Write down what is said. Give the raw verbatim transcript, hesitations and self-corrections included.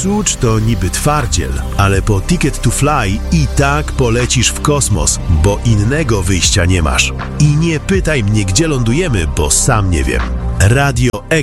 Sucz to niby twardziel, ale po Ticket to Fly i tak polecisz w kosmos, bo innego wyjścia nie masz. I nie pytaj mnie, gdzie lądujemy, bo sam nie wiem. Radio